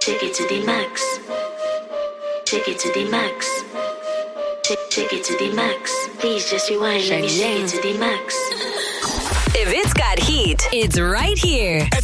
Take it to the max. Take it to the max. Take it to the max. Please just rewind. Let me take it to the max. If it's got heat, it's right here.